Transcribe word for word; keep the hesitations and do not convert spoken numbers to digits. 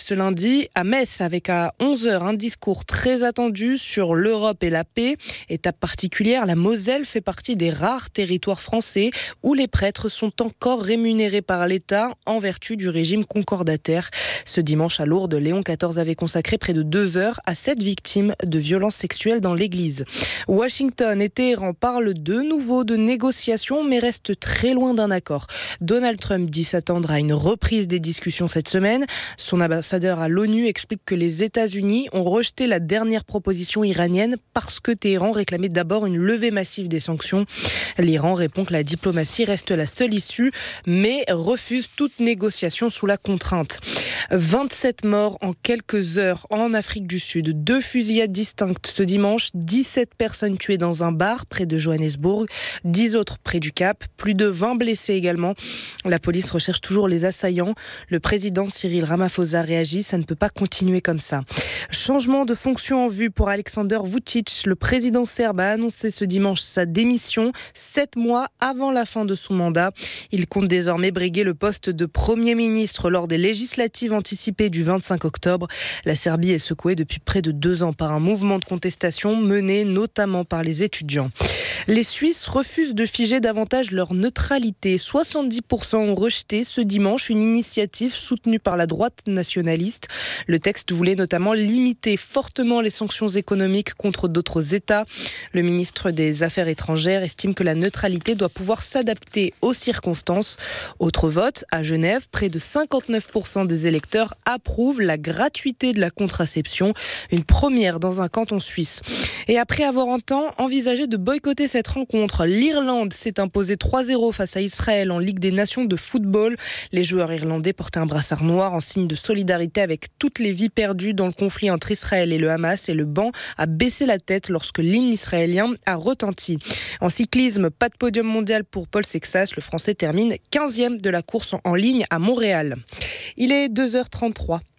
ce lundi à Metz avec à onze heures un discours très attendu sur l'Europe et la paix. Étape particulière, la Moselle fait partie des rares territoires français où les prêtres sont encore rémunérés par l'État en vertu du régime concordataire. Ce dimanche à Lourdes, Léon quatorze avait consacré près de deux heures à sept victimes de violences sexuelles dans l'église. Washington et Téhéran parlent de nouveau de négociations mais restent très loin d'un accord. Donald Trump dit s'attendre à une reprise des discussions cette semaine. Son ambassadeur à l'ONU explique que les États-Unis ont rejeté la dernière proposition iranienne parce que Téhéran réclamait d'abord une levée massive des sanctions. L'Iran répond que la diplomatie reste la seule issue, mais refuse toute négociation sous la contrainte. vingt-sept morts en quelques heures en Afrique du Sud. Deux fusillades distinctes ce dimanche. dix-sept personnes tuées dans un bar près de Johannesburg. dix autres près du Cap. Plus de vingt blessés également. La police recherche toujours les assaillants. Le président Cyril Ramaphosa réagit. Ça ne peut pas continuer comme ça. Changement de fonction en vue pour Alexander Vučić. Le président serbe a annoncé ce dimanche sa démission, sept mois avant la fin de son mandat. Il compte désormais briguer le poste de Premier ministre lors des législatives anticipées du vingt-cinq octobre. La Serbie est secouée depuis près de deux ans par un mouvement de contestation mené notamment par les étudiants. Les Suisses refusent de figer davantage leur neutralité. soixante-dix pour cent ont rejeté ce dimanche une initiative soutenue par la droite nationaliste. Le texte voulait notamment limiter fortement les sanctions économiques contre d'autres États. Le ministre des Affaires étrangères estime que la neutralité doit pouvoir s'adapter aux circonstances. Autre vote, à Genève, près de cinquante-neuf pour cent des électeurs approuvent la gratuité de la contraception, une première dans un canton suisse. Et après avoir un temps envisagé de boycotter cette rencontre, l'Irlande s'est imposée trois zéro face à Israël en Ligue des Nations de football. Les joueurs irlandais portaient un brassard noir en signe de solidarité avec toutes les vies perdues dans le conflit entre Israël et le Hamas, et le banc a baissé la tête lorsque l'hymne israélien a retenti. En cyclisme, pas de podium mondial pour Paul Sexas. Le Français termine quinzième de la course en ligne à Montréal. Il est deux heures trente-trois.